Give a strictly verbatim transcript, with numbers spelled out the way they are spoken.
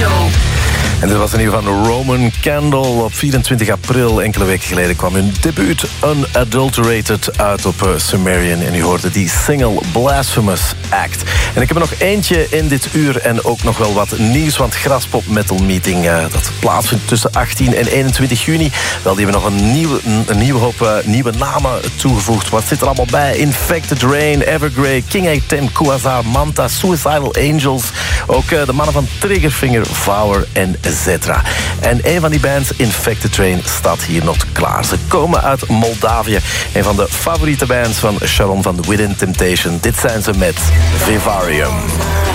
Show. En dit was een nieuw van Roman Candle. Op vierentwintig april, enkele weken geleden, kwam hun debuut Unadulterated uit op uh, Sumerian. En u hoorde die single Blasphemous Act. En ik heb er nog eentje in dit uur en ook nog wel wat nieuws. Want Graspop Metal Meeting, uh, dat plaatsvindt tussen achttien en eenentwintig juni. Wel, die hebben nog een nieuwe, een nieuwe hoop uh, nieuwe namen toegevoegd. Wat zit er allemaal bij? Infected Rain, Evergrey, King A ten, Quasar, Manta, Suicidal Angels. Ook uh, de mannen van Triggerfinger, Vour en Zetra. En een van die bands, Infected Rain, staat hier nog klaar. Ze komen uit Moldavië. Een van de favoriete bands van Sharon van Within Temptation. Dit zijn ze met Vivarium.